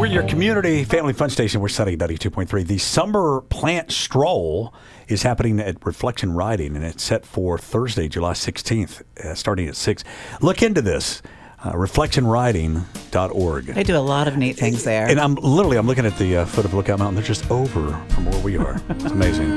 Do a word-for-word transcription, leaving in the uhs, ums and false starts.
your community family fun station, we're setting ninety-two point three. The Summer Plant Stroll is happening at Reflection Riding, and it's set for Thursday, July sixteenth, uh, starting at six. Look into this. Uh, reflection riding dot org. They do a lot of neat things there. And I'm literally, I'm looking at the uh, foot of Lookout Mountain. They're just over from where we are. It's amazing.